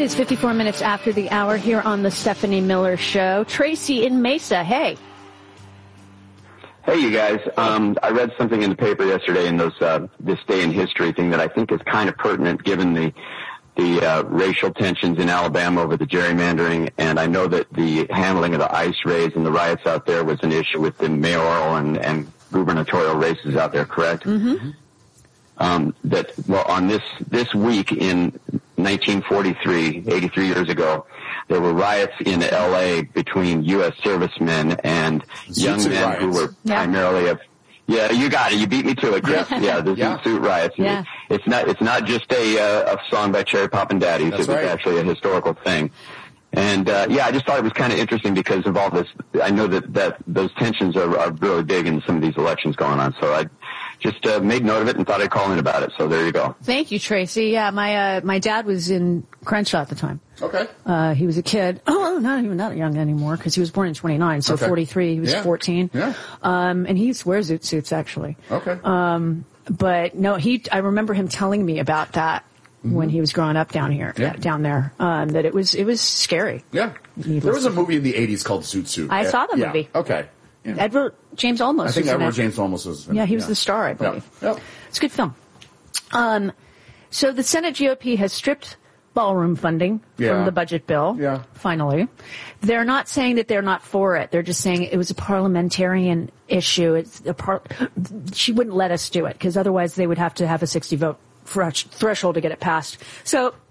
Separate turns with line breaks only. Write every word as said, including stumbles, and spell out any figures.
is fifty-four minutes after the hour here on the Stephanie Miller Show. Tracy in Mesa, hey.
Hey, you guys. Um, I read something in the paper yesterday in those uh, this day in history thing that I think is kind of pertinent given the the uh, racial tensions in Alabama over the gerrymandering, and I know that the handling of the ICE raids and the riots out there was an issue with the mayoral and, and gubernatorial races out there, correct?
Mm-hmm.
Um, that, well, on this, this week in nineteen forty-three, eighty-three years ago, there were riots in L A between U S servicemen and young
Zoot
men
riots.
who were
Yeah.
primarily of, yeah, you got it. You beat me to it, Chris.
Yeah.
Yeah, the
Yeah.
Zoot Suit riots.
Yeah.
It's not, it's not just a, uh, a song by Cherry Poppin' Daddies.
That's
it was
right.
actually a historical thing. And, uh, yeah, I just thought it was kind of interesting because of all this. I know that, that those tensions are, are really big in some of these elections going on. So I just, uh, made note of it and thought I'd call in about it. So there you go.
Thank you, Tracy. Yeah, my uh, my dad was in Crenshaw at the time.
Okay.
Uh, he was a kid. Oh, not even that young anymore because he was born in twenty-nine. So
Okay.
forty-three, he was
Yeah.
fourteen.
Yeah.
Um, and he wears zoot suits actually.
Okay.
Um, but no, he, I remember him telling me about that when he was growing up down here,
Yeah.
down there, um, that it was, it was scary.
Yeah.
Needless
There was a
to-
movie in the eighties called Zoot Suit.
I
Uh,
saw the
yeah.
movie.
Okay. Yeah.
Edward James Olmos.
I think
was in
Edward
it.
James Olmos was.
Yeah, he was the star, I believe.
Yeah. Yep.
It's a good film. Um, so the Senate G O P has stripped ballroom funding
Yeah.
from the budget bill.
Yeah.
Finally. They're not saying that they're not for it. They're just saying it was a parliamentarian issue. It's a par- she wouldn't let us do it because otherwise they would have to have a sixty vote thresh- threshold to get it passed. So